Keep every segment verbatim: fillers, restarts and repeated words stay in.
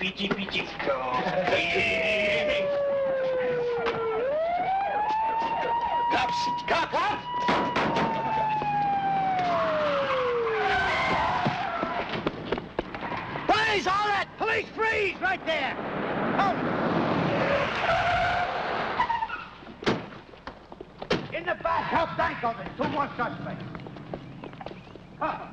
Peachy, peachy. Go. Cops! Cops! Cops! Police, all that! Police, freeze! Right there! Hold it! In the back, help Danko. There's two more suspects. Come.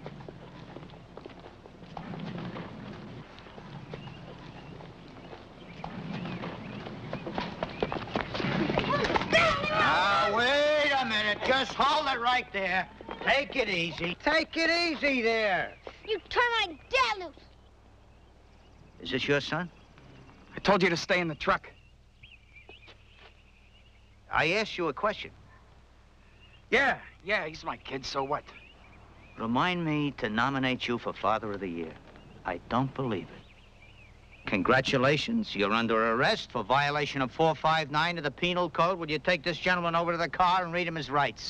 Now, wait a minute. Just hold it right there. Take it easy. Take it easy there. You turn my dad loose. Is this your son? I told you to stay in the truck. I asked you a question. Yeah, yeah, he's my kid, so what? Remind me to nominate you for Father of the Year. I don't believe it. Congratulations, you're under arrest for violation of four five nine of the Penal Code. Will you take this gentleman over to the car and read him his rights?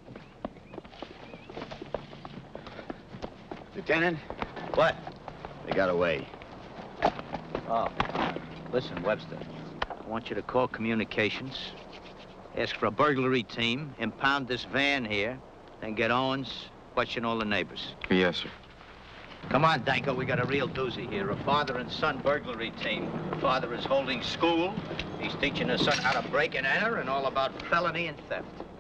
Lieutenant? What? They got away. Oh, listen, Webster. I want you to call communications, ask for a burglary team, impound this van here, then get Owens, question all the neighbors. Yes, sir. Come on, Danko, we got a real doozy here. A father and son burglary team. The father is holding school. He's teaching his son how to break and enter and all about felony and theft.